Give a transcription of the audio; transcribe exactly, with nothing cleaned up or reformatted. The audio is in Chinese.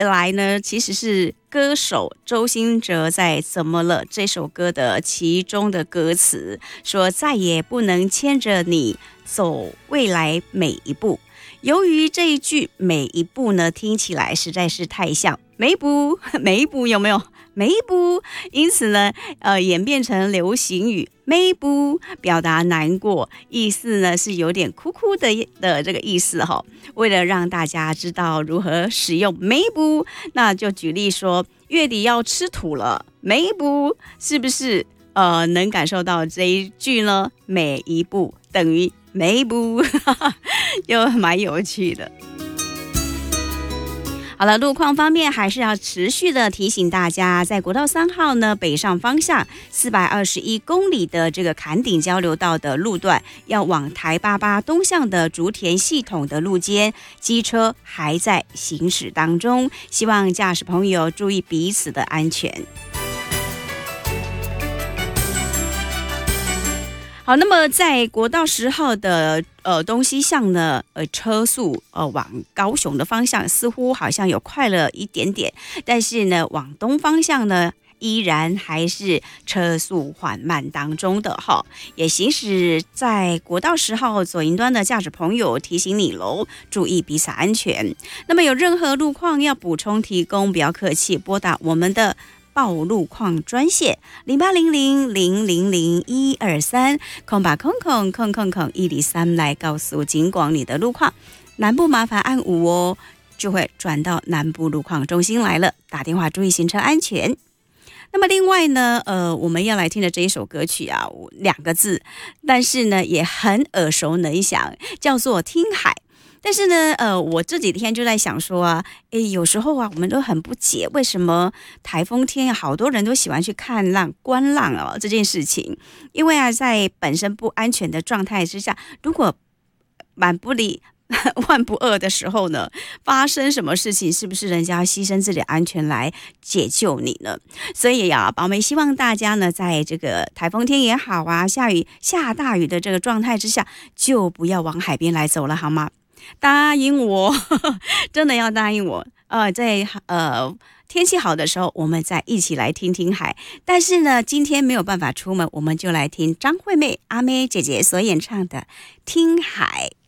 来呢，其实是歌手周兴哲在《怎么了》这首歌的其中的歌词，说再也不能牵着你走未来每一步。由于这一句每一步呢，听起来实在是太像每一步每一步，有没有每一步？因此呢，呃，演变成流行语每一步，表达难过，意思呢是有点哭哭的的这个意思哈。为了让大家知道如何使用每一步，那就举例说，月底要吃土了，每一步是不是呃能感受到这一句呢？每一步等于每一步，又蛮有趣的。好了，路况方面还是要持续的提醒大家，在国道三号呢北上方向四百二十一公里的这个坎顶交流道的路段，要往台八八东向的竹田系统的路肩，机车还在行驶当中，希望驾驶朋友注意彼此的安全。好，那么在国道十号的呃东西向呢，呃车速呃往高雄的方向似乎好像有快了一点点，但是呢往东方向呢依然还是车速缓慢当中的哈。也行驶在国道十号左营端的驾驶朋友提醒你喽，注意彼此安全。那么有任何路况要补充提供，不要客气，拨打我们的报路况专线零八零零零零零一二三，空把空空空空空一零三来告诉警广你的路况。南部麻烦按五哦，就会转到南部路况中心来了，打电话注意行车安全。那么另外呢，呃，我们要来听的这一首歌曲啊，两个字，但是呢也很耳熟能详，叫做《听海》。但是呢，呃，我这几天就在想说啊，诶，有时候啊，我们都很不解，为什么台风天好多人都喜欢去看浪、观浪哦这件事情？因为啊，在本身不安全的状态之下，如果满不理万不二的时候呢，发生什么事情，是不是人家要牺牲自己的安全来解救你呢？所以呀，宝妹希望大家呢，在这个台风天也好啊，下雨下大雨的这个状态之下，就不要往海边来走了，好吗？答应我，真的要答应我。呃，在呃天气好的时候，我们再一起来听听海。但是呢，今天没有办法出门，我们就来听张惠妹阿妹姐姐所演唱的《听海》。